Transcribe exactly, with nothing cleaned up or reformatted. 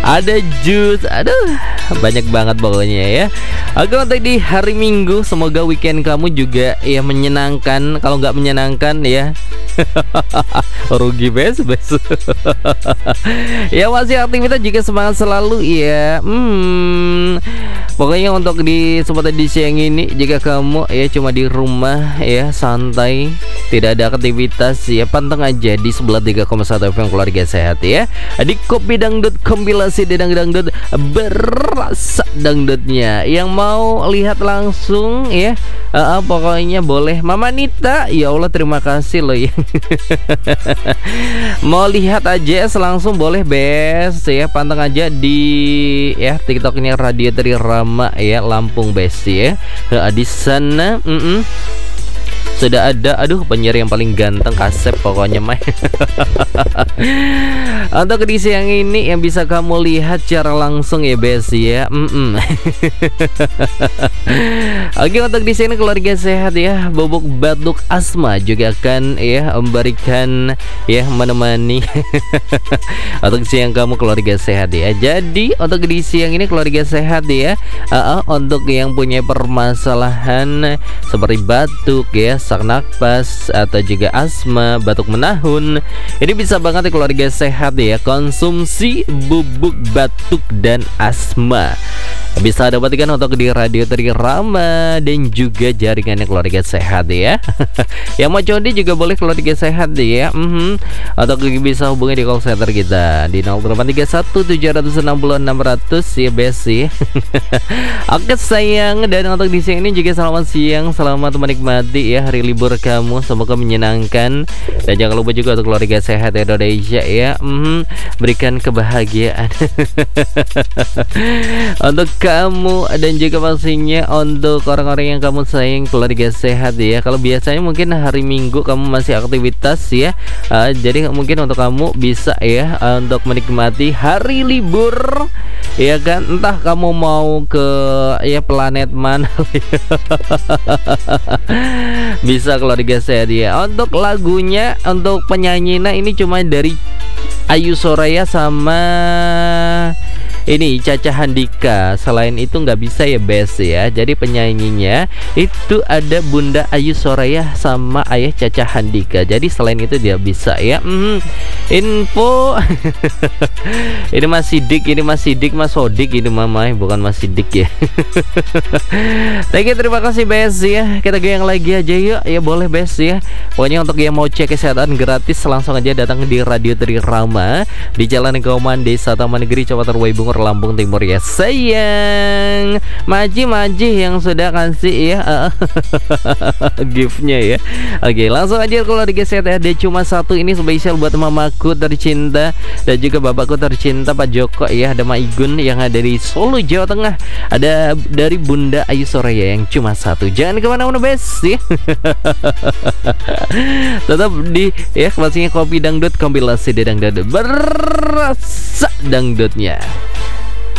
ada jus, aduh banyak banget pokoknya ya. Oke, untuk di hari Minggu semoga weekend kamu juga ya menyenangkan. Kalau nggak menyenangkan ya rugi bes-bes. Ya masih aktivitas juga semangat selalu ya. Hmm, pokoknya untuk di kesempatan di siang ini jika kamu ya cuma di rumah ya santai, tidak ada aktivitas ya, panteng aja di sembilan puluh tiga koma satu F M Keluarga Sehat ya. Di Kopi Dangdut, kompilasi dedang dangdut berasa dangdutnya. Yang mau lihat langsung ya, uh, uh, pokoknya boleh. Mama Nita, ya Allah terima kasih loh ya. Mau lihat aja langsung boleh bes ya, panteng aja di ya TikToknya Radio Trirama ya Lampung bes ya. Uh, di sana mm -mm. sudah ada, aduh penyiar yang paling ganteng Kasep pokoknya mah. Untuk di siang ini yang bisa kamu lihat secara langsung ya bes ya. Mm -mm. Oke, untuk di sini Keluarga Sehat ya, bubuk batuk asma juga akan ya memberikan ya menemani untuk siang kamu Keluarga Sehat ya. Jadi untuk di siang ini Keluarga Sehat ya, uh, uh, untuk yang punya permasalahan seperti batuk ya, sesak nafas atau juga asma, batuk menahun, ini bisa banget ya Keluarga Sehat ya konsumsi bubuk batuk dan asma. Bisa dapatkan untuk di Radio Trirama dan juga jaringannya Keluarga Sehat ya. Yang mau condi juga boleh Keluarga Sehat ya. mm -hmm. Atau bisa hubungi di call center kita di nol delapan tiga satu tujuh enam nol enam nol nol ya besi. Oke sayang, dan untuk di siang ini juga selamat siang, selamat menikmati ya hari libur kamu, semoga menyenangkan. Dan jangan lupa juga untuk Keluarga Sehat Indonesia ya, mm -hmm. berikan kebahagiaan untuk kamu dan juga pastinya untuk orang-orang yang kamu sayang Keluarga Sehat ya. Kalau biasanya mungkin hari Minggu kamu masih aktivitas ya, uh, jadi mungkin untuk kamu bisa ya uh, untuk menikmati hari libur ya kan, entah kamu mau ke ya planet mana. Bisa Keluarga Sehat ya. Untuk lagunya, untuk penyanyinya ini cuma dari Ayu Soraya sama ini Caca Handika. Selain itu nggak bisa ya bes ya. Jadi penyanyinya itu ada Bunda Ayu Soraya sama Ayah Caca Handika. Jadi selain itu dia bisa ya. hmm, Info ini Mas Sidik, ini Mas Sidik, Mas Sodik ini mamai, bukan Mas Sidik ya. Thank you, terima kasih bes ya. Kita goyang lagi aja yuk ya, boleh bes ya. Pokoknya untuk yang mau cek kesehatan gratis langsung aja datang di Radio Trirama di Jalan Kauman, Desa Taman Negeri, Kecamatan Waibungur, Lampung Timur ya sayang. Maji-maji yang sudah kasih ya giftnya ya. Oke, langsung aja Keluarga Sehat ada cuma satu ini spesial buat mamaku tercinta dan juga bapakku tercinta Pak Joko ya. Ada Ma Igun yang ada di Solo, Jawa Tengah. Ada dari Bunda Ayu Soraya yang cuma satu. Jangan kemana-mana bes ya. Tetap di ya pastinya Kopi Dangdut, kompilasi dedang dangdut berasa dangdutnya.